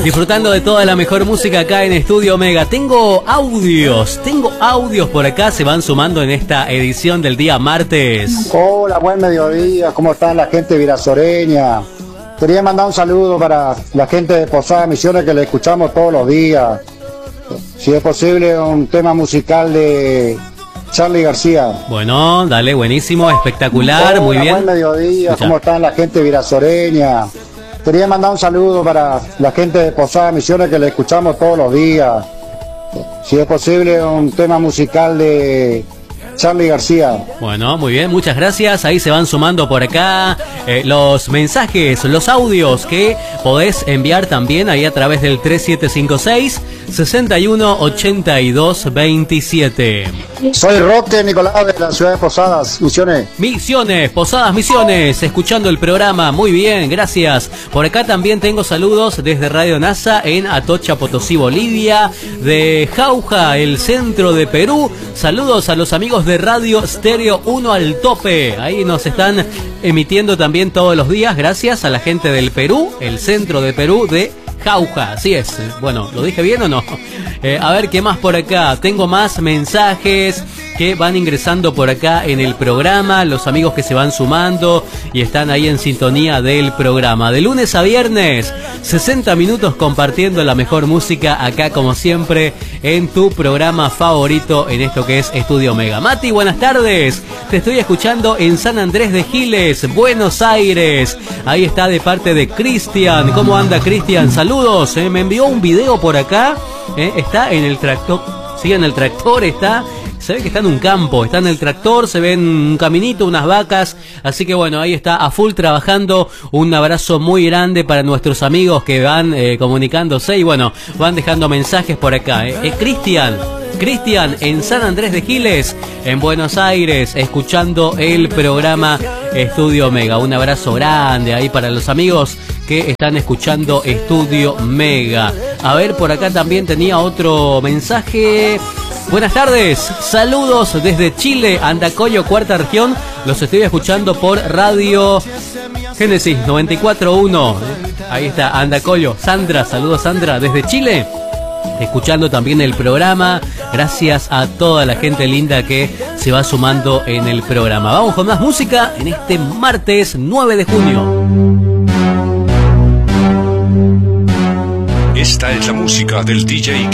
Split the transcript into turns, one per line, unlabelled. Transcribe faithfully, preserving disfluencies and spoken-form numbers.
Disfrutando de toda la mejor música acá en Estudio Mega. Tengo audios, tengo audios por acá, se van sumando en esta edición del día martes.
Hola, buen mediodía, ¿cómo están la gente virasoreña? Quería mandar un saludo para la gente de Posada Misiones que le escuchamos todos los días. Si es posible, un tema musical de Charly García.
Bueno, dale, buenísimo, espectacular,
Hola,
muy bien.
Buen mediodía,
Escucha.
¿Cómo están la gente virasoreña? Quería mandar un saludo para la gente de Posada Misiones que le escuchamos todos los días. Si es posible, un tema musical de Charly García.
Bueno, muy bien, muchas gracias. Ahí se van sumando por acá eh, los mensajes, los audios que podés enviar también ahí a través del tres siete cinco seis, seis uno ocho dos dos siete.
Soy Roque Nicolás de la ciudad de Posadas, Misiones.
Misiones, Posadas Misiones, escuchando el programa, muy bien, gracias. Por acá también tengo saludos desde Radio NASA en Atocha, Potosí, Bolivia, de Jauja, el centro de Perú. Saludos a los amigos de Radio Stereo uno al tope, ahí nos están emitiendo también todos los días, gracias a la gente del Perú, el centro de Perú de Jauja, así es. Bueno, ¿lo dije bien o no? Eh, a ver, ¿qué más por acá? Tengo más mensajes que van ingresando por acá en el programa, los amigos que se van sumando y están ahí en sintonía del programa. De lunes a viernes, sesenta minutos compartiendo la mejor música acá como siempre en tu programa favorito en esto que es Estudio Mega. Mati, buenas tardes. Te estoy escuchando en San Andrés de Giles, Buenos Aires. Ahí está de parte de Cristian. ¿Cómo anda, Cristian? Saludos. Eh, me envió un video por acá. Eh, está en el tractor. Sí, en el tractor está. Se ve que está en un campo, está en el tractor, se ven un caminito, unas vacas, así que bueno, ahí está a full trabajando. Un abrazo muy grande para nuestros amigos que van eh, comunicándose y bueno, van dejando mensajes por acá. Eh, eh, Cristian, Cristian en San Andrés de Giles, en Buenos Aires, escuchando el programa Estudio Mega. Un abrazo grande ahí para los amigos que están escuchando Estudio Mega. A ver, por acá también tenía otro mensaje. Buenas tardes, saludos desde Chile, Andacollo, cuarta región. Los estoy escuchando por Radio Génesis noventa y cuatro punto uno. Ahí está, Andacollo. Sandra, saludos Sandra desde Chile, escuchando también el programa. Gracias a toda la gente linda que se va sumando en el programa. Vamos con más música en este martes nueve de junio.
Esta es la música del D J